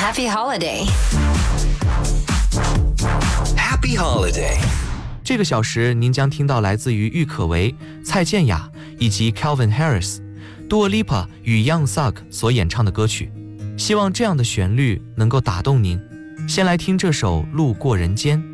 Happy holiday. Happy holiday. 这个小时您将听到来自于郁可唯、蔡健雅以及 Calvin Harris、Dua Lipa 与 Young Thug 所演唱的歌曲，希望这样的旋律能够打动您。先来听这首《路过人间》。